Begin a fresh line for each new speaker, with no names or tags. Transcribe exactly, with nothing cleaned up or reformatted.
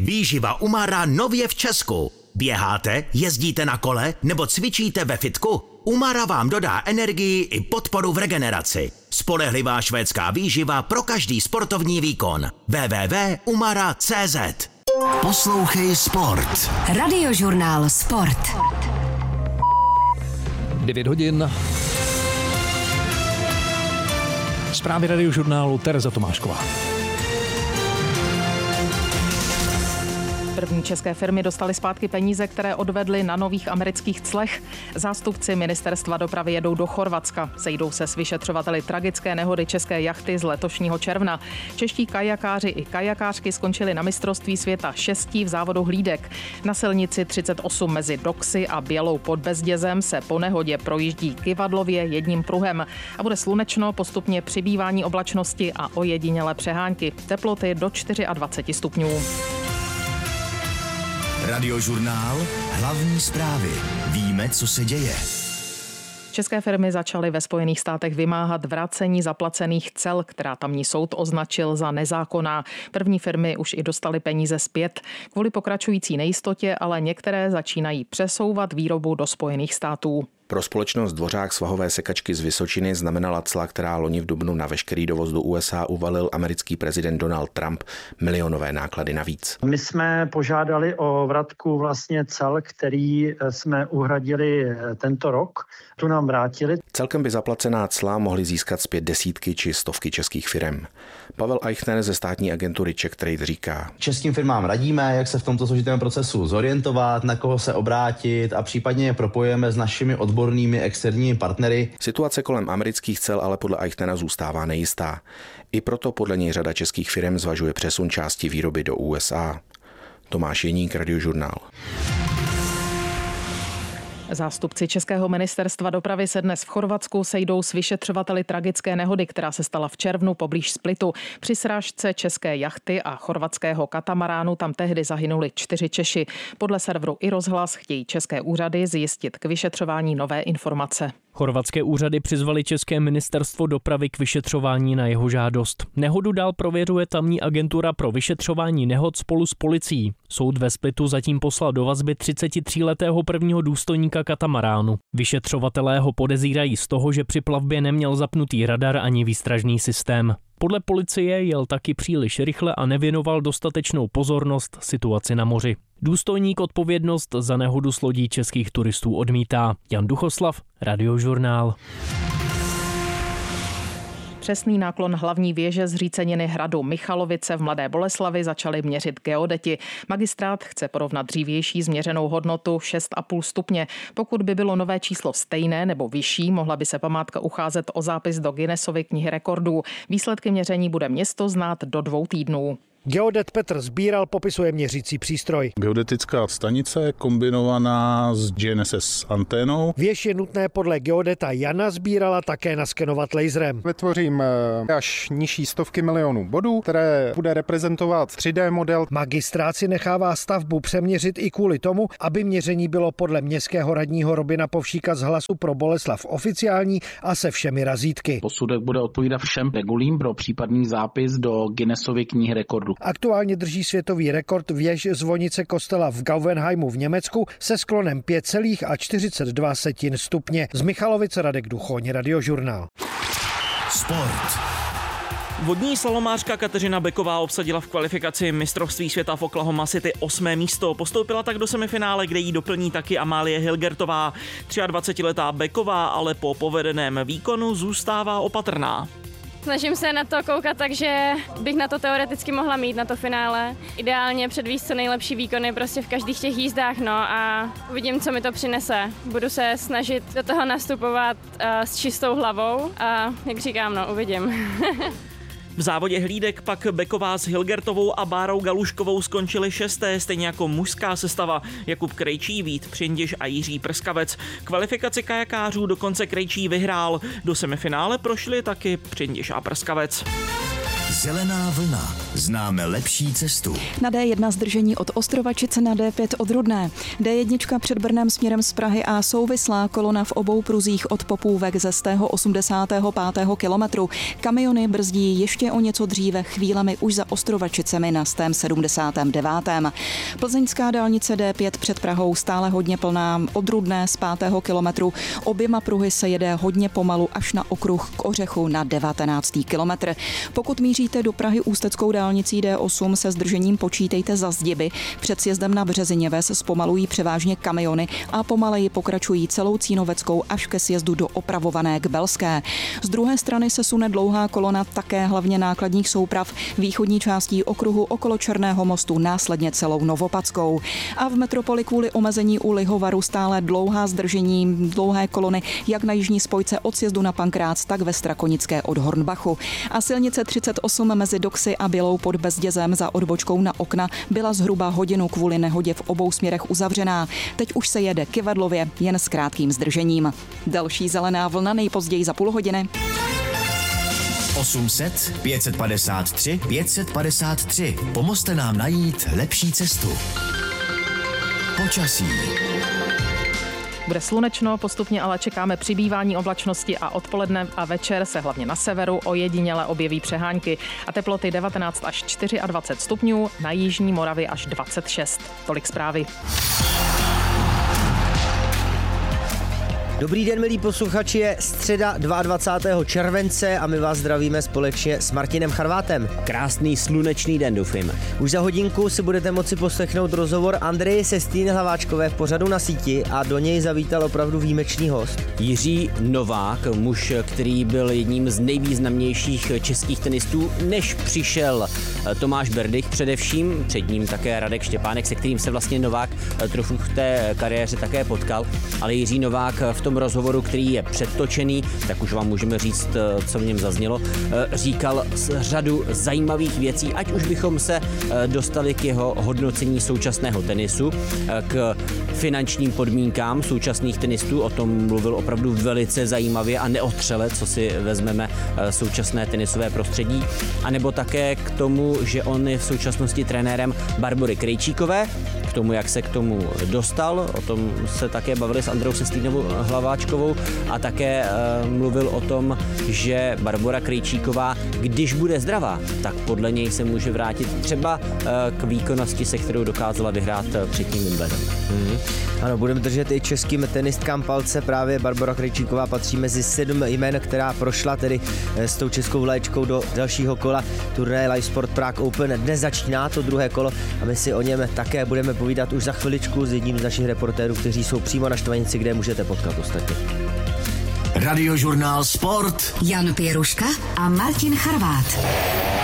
Výživa Umara nově v Česku. Běháte, jezdíte na kole nebo cvičíte ve fitku? Umara vám dodá energii i podporu v regeneraci. Spolehlivá švédská výživa pro každý sportovní výkon. w w w tečka umara tečka cé zet.
Poslouchej sport.
Radiožurnál Sport.
devět hodin. Zprávy Radiožurnálu Tereza Tomášková.
První české firmy dostaly zpátky peníze, které odvedly na nových amerických clech. Zástupci ministerstva dopravy jedou do Chorvatska. Sejdou se s vyšetřovateli tragické nehody české jachty z letošního června. Čeští kajakáři i kajakářky skončili na mistrovství světa šestí v závodu hlídek. Na silnici třicet osm mezi Doksy a Bělou pod Bezdězem se po nehodě projíždí kyvadlově jedním pruhem. A bude slunečno, postupně přibývání oblačnosti a ojedinělé přehánky. Teploty do dvacet čtyři stupňů.
Radiožurnál, hlavní zprávy. Víme, co se děje.
České firmy začaly ve Spojených státech vymáhat vrácení zaplacených cel, která tamní soud označil za nezákonná. První firmy už i dostaly peníze zpět. Kvůli pokračující nejistotě ale některé začínají přesouvat výrobu do Spojených států.
Pro společnost Dvořák svahové sekačky z Vysočiny znamenala cla, která loni v dubnu na veškerý dovoz do U S A uvalil americký prezident Donald Trump, milionové náklady navíc.
My jsme požádali o vratku vlastně cel, který jsme uhradili tento rok. Tu nám vrátili.
Celkem by zaplacená cla mohly získat zpět desítky či stovky českých firem. Pavel Eichner ze státní agentury Czech Trade říká:
Českým firmám radíme, jak se v tomto složitém procesu zorientovat, na koho se obrátit a případně je propojujeme s našimi odbornými externími partnery.
Situace kolem amerických cel ale podle Eichnera zůstává nejistá. I proto podle něj řada českých firem zvažuje přesun části výroby do U S A. Tomáš Jeník, Radiožurnál.
Zástupci Českého ministerstva dopravy se dnes v Chorvatsku sejdou s vyšetřovateli tragické nehody, která se stala v červnu poblíž Splitu. Při srážce české jachty a chorvatského katamaránu tam tehdy zahynuli čtyři Češi. Podle serveru iRozhlas chtějí české úřady zjistit k vyšetřování nové informace.
Chorvatské úřady přizvali České ministerstvo dopravy k vyšetřování na jeho žádost. Nehodu dál prověřuje tamní agentura pro vyšetřování nehod spolu s policií. Soud ve Splitu zatím poslal do vazby třicetitříletého prvního důstojníka katamaránu. Vyšetřovatelé ho podezírají z toho, že při plavbě neměl zapnutý radar ani výstražný systém. Podle policie jel taky příliš rychle a nevěnoval dostatečnou pozornost situaci na moři. Důstojník odpovědnost za nehodu s lodí českých turistů odmítá. Jan Duchoslav, Radiožurnál.
Přesný náklon hlavní věže zříceniny hradu Michalovice v Mladé Boleslavi začali měřit geodeti. Magistrát chce porovnat dřívější změřenou hodnotu šest a půl stupně. Pokud by bylo nové číslo stejné nebo vyšší, mohla by se památka ucházet o zápis do Guinnessovy knihy rekordů. Výsledky měření bude město znát do dvou týdnů.
Geodet Petr Sbíral popisuje měřící přístroj.
Geodetická stanice kombinovaná s G N S S anténou.
Věž je nutné podle geodeta Jana Sbírala také naskenovat laserem.
Vytvořím až nižší stovky milionů bodů, které bude reprezentovat tři dé model.
Magistrát si nechává stavbu přeměřit i kvůli tomu, aby měření bylo podle městského radního Robina Povšíka z Hlasu pro Boleslav oficiální a se všemi razítky.
Posudek bude odpovídat všem regulím pro případný zápis do Guinnessovy knihy rekordů.
Aktuálně drží světový rekord věž zvonice kostela v Gauvenheimu v Německu se sklonem pět celá čtyřicet dva stupně. Z Michalovice Radek Duchoň, Radiožurnál.
Sport.
Vodní slalomářka Kateřina Beková obsadila v kvalifikaci mistrovství světa v Oklahoma City osmé místo. Postoupila tak do semifinále, kde jí doplní taky Amálie Hilgertová. dvacetiletá Beková ale po povedeném výkonu zůstává opatrná.
Snažím se na to koukat tak, že bych na to teoreticky mohla mít, na to finále. Ideálně předvíst co nejlepší výkony prostě v každých těch jízdách, no a uvidím, co mi to přinese. Budu se snažit do toho nastupovat uh, s čistou hlavou a jak říkám, no uvidím.
V závodě hlídek pak Beková s Hilgertovou a Bárou Galuškovou skončili šesté, stejně jako mužská sestava Jakub Krejčí, Vít Přindiš a Jiří Prskavec. Kvalifikaci kajakářů dokonce Krejčí vyhrál. Do semifinále prošli taky Přindiš a Prskavec.
Zelená vlna. Známe lepší cestu.
Na D jedna zdržení od Ostrovačice, na D pět od Rudné. D jedna před Brnem směrem z Prahy a souvislá kolona v obou pruzích od Popůvek ze stého osmdesátého pátého kilometru. Kamiony brzdí ještě o něco dříve, chvílemi už za Ostrovačicemi na stém sedmdesátém devátém Plzeňská dálnice D pět před Prahou stále hodně plná od Rudné z pátého kilometru. Oběma pruhy se jede hodně pomalu až na okruh k Ořechu na devatenáctý kilometr. Pokud míříte do Prahy ústeckou dálnicí D osm se zdržením počítejte za Zdiby. Před sjezdem na Březiněves zpomalují převážně kamiony a pomaleji pokračují celou Cínoveckou až ke sjezdu do opravované k Belské. Z druhé strany se sune dlouhá kolona také hlavně nákladních souprav východní částí okruhu okolo Černého mostu, následně celou Novopadskou. A v metropoli kvůli omezení u Lihovaru stále dlouhá zdržení, dlouhé kolony jak na jižní spojce od sjezdu na Pankrác, tak ve Strakonické od Hornbachu. A silnice třicet osm mezi Doxy a Bělou pod Bezdězem za odbočkou na Okna byla zhruba hodinu kvůli nehodě v obou směrech uzavřená. Teď už se jede Kyvadlově jen s krátkým zdržením. Další zelená vlna nejpozději za půl hodiny.
osm set pět set padesát tři pět set padesát tři. Pomozte nám najít lepší cestu. Počasí.
Bude slunečno, postupně ale čekáme přibývání oblačnosti a odpoledne a večer se hlavně na severu ojediněle objeví přehánky a teploty devatenáct až dvacet čtyři stupňů, na jižní Moravě až dvacet šest. Tolik zprávy.
Dobrý den, milí posluchači, je středa dvacátého druhého července a my vás zdravíme společně s Martinem Charvátem.
Krásný slunečný den, doufejme.
Už za hodinku si budete moci poslechnout rozhovor Andreje Sestýny Hlaváčkové v pořadu Na síti a do něj zavítal opravdu výjimečný host.
Jiří Novák, muž, který byl jedním z nejvýznamnějších českých tenistů, než přišel Tomáš Berdych především, před ním také Radek Štěpánek, se kterým se vlastně Novák trochu v té kariéře také potkal, ale Jiří Novák v tom rozhovoru, který je předtočený, tak už vám můžeme říct, co v něm zaznělo, říkal řadu zajímavých věcí, ať už bychom se dostali k jeho hodnocení současného tenisu, k finančním podmínkám současných tenistů, o tom mluvil opravdu velice zajímavě a neotřele, co si vezmeme současné tenisové prostředí, anebo také k tomu, že on je v současnosti trenérem Barbory Krejčíkové, k tomu, jak se k tomu dostal, o tom se také bavili s Andreou Sestýnovou Hlaváčkovou a také e, mluvil o tom, že Barbora Krejčíková, když bude zdravá, tak podle něj se může vrátit třeba e, k výkonnosti, se kterou dokázala vyhrát před tím Wimbledonem.
Mm-hmm. Ano, budeme držet i českým tenistkám palce, právě Barbora Krejčíková patří mezi sedm jmen, která prošla tedy s tou českou vlaječkou do dalšího kola turnaje Live Sport Prague Open. Dnes začíná to druhé kolo a my si o něm také budeme povídat už za chviličku s jedním z našich reportérů, kteří jsou přímo na Štvanici, kde můžete potkat ostatně.
Radiožurnál Sport.
Jan Pěruška a Martin Charvát.